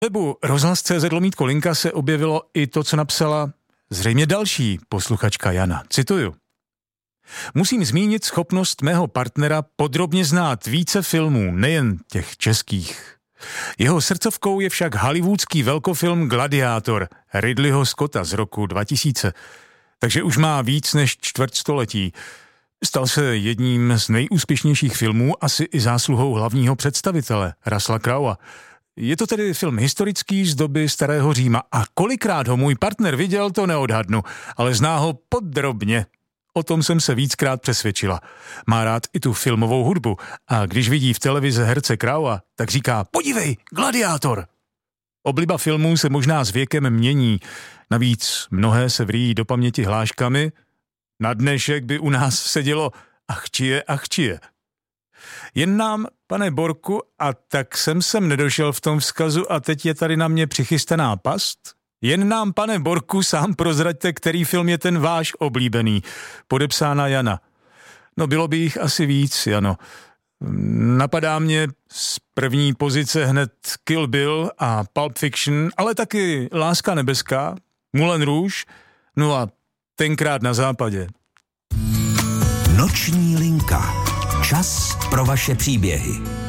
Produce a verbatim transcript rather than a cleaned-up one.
webu rozhlas tečka cé zet lomítko linka se objevilo i to, co napsala zřejmě další posluchačka Jana. Cituju. Musím zmínit schopnost mého partnera podrobně znát více filmů, nejen těch českých. Jeho srdcovkou je však hollywoodský velkofilm Gladiátor Ridleyho Scotta z roku dva tisíce, takže už má víc než čtvrtstoletí. Stal se jedním z nejúspěšnějších filmů, asi i zásluhou hlavního představitele, Russella Crowe. Je to tedy film historický z doby Starého Říma a kolikrát ho můj partner viděl, to neodhadnu, ale zná ho podrobně. O tom jsem se víckrát přesvědčila. Má rád i tu filmovou hudbu a když vidí v televizi herce Crowe, tak říká, podívej, Gladiátor. Obliba filmů se možná s věkem mění, navíc mnohé se vrýjí do paměti hláškami. Na dnešek by u nás sedělo achčije, achčije. Jen nám, pane Borku, a tak jsem sem nedošel v tom vzkazu a teď je tady na mě přichystaná past? Jen nám, pane Borku, sám prozraďte, který film je ten váš oblíbený. Podepsána Jana. No bylo by jich asi víc, Jano. Napadá mě z první pozice hned Kill Bill a Pulp Fiction, ale taky Láska nebeská, Moulin Rouge, no a Tenkrát na západě. Noční linka. Čas pro vaše příběhy.